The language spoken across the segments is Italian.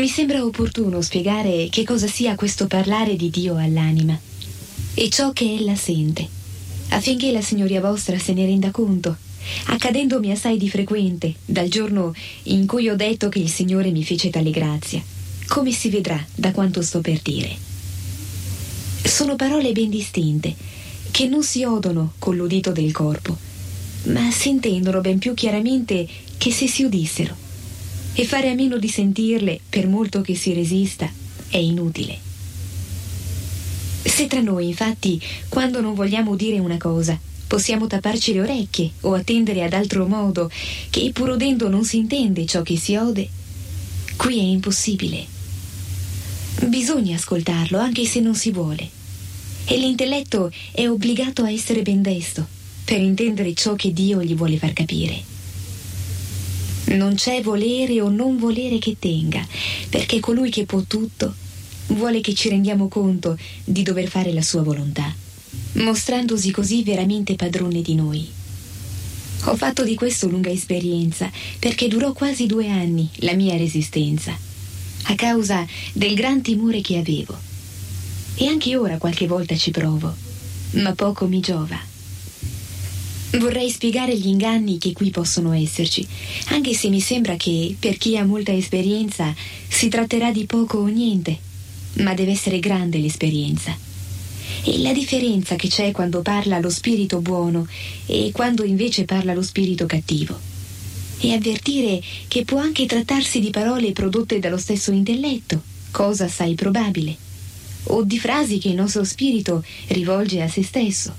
Mi sembra opportuno spiegare che cosa sia questo parlare di Dio all'anima e ciò che ella sente, affinché la Signoria vostra se ne renda conto, accadendomi assai di frequente dal giorno in cui ho detto che il Signore mi fece tale grazia, come si vedrà da quanto sto per dire. Sono parole ben distinte, che non si odono con l'udito del corpo, ma si intendono ben più chiaramente che se si udissero, e fare a meno di sentirle, per molto che si resista, è inutile. Se tra noi, infatti, quando non vogliamo udire una cosa, possiamo tapparci le orecchie o attendere ad altro modo, che pur udendo non si intende ciò che si ode, qui è impossibile. Bisogna ascoltarlo anche se non si vuole, e l'intelletto è obbligato a essere ben desto per intendere ciò che Dio gli vuole far capire. Non c'è volere o non volere che tenga, perché colui che può tutto vuole che ci rendiamo conto di dover fare la sua volontà, mostrandosi così veramente padrone di noi. Ho fatto di questo lunga esperienza, perché durò quasi 2 anni la mia resistenza, a causa del gran timore che avevo. E anche ora qualche volta ci provo, ma poco mi giova. Vorrei spiegare gli inganni che qui possono esserci, anche se mi sembra che, per chi ha molta esperienza, si tratterà di poco o niente, ma deve essere grande l'esperienza. E la differenza che c'è quando parla lo spirito buono e quando invece parla lo spirito cattivo. E avvertire che può anche trattarsi di parole prodotte dallo stesso intelletto, cosa assai probabile, o di frasi che il nostro spirito rivolge a se stesso.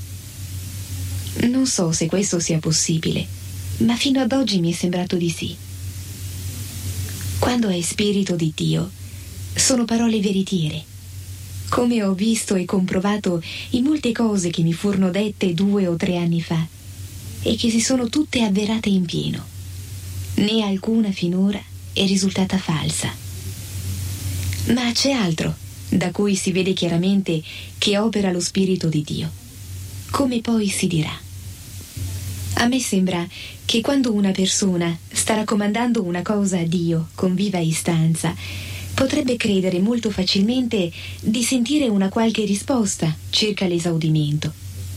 Non so se questo sia possibile, ma fino ad oggi mi è sembrato di sì. Quando è spirito di Dio, sono parole veritiere, come ho visto e comprovato in molte cose che mi furono dette 2 o 3 anni fa, e che si sono tutte avverate in pieno. Né alcuna finora è risultata falsa. Ma c'è altro da cui si vede chiaramente che opera lo spirito di Dio, come poi si dirà. A me sembra che quando una persona sta raccomandando una cosa a Dio con viva istanza, potrebbe credere molto facilmente di sentire una qualche risposta circa l'esaudimento.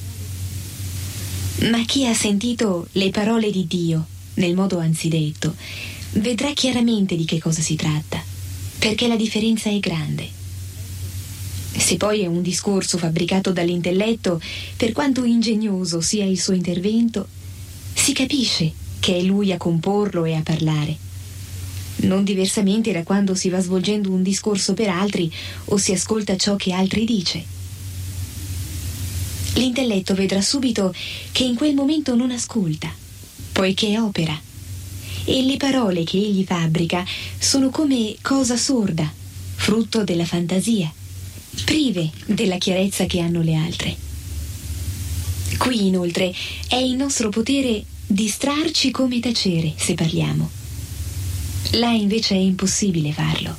Ma chi ha sentito le parole di Dio nel modo anzidetto vedrà chiaramente di che cosa si tratta, perché la differenza è grande. Se poi è un discorso fabbricato dall'intelletto, per quanto ingegnoso sia il suo intervento, si capisce che è lui a comporlo e a parlare, non diversamente da quando si va svolgendo un discorso per altri o si ascolta ciò che altri dice. L'intelletto vedrà subito che in quel momento non ascolta, poiché opera, e le parole che egli fabbrica sono come cosa sorda, frutto della fantasia, prive della chiarezza che hanno le altre. Qui inoltre è in nostro potere distrarci come tacere se parliamo. Là invece è impossibile farlo.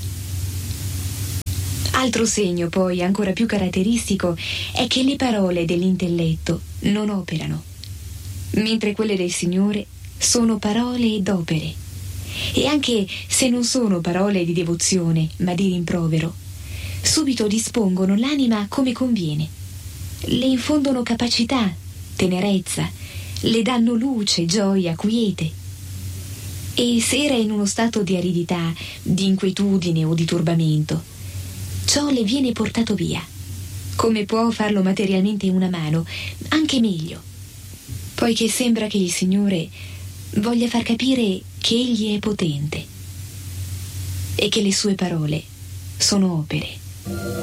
Altro segno poi ancora più caratteristico è che le parole dell'intelletto non operano, mentre quelle del Signore sono parole ed opere. E anche se non sono parole di devozione ma di rimprovero, subito dispongono l'anima come conviene, le infondono capacità, tenerezza, le danno luce, gioia, quiete. E se era in uno stato di aridità, di inquietudine o di turbamento, ciò le viene portato via, come può farlo materialmente una mano, anche meglio, poiché sembra che il Signore voglia far capire che Egli è potente e che le sue parole sono opere.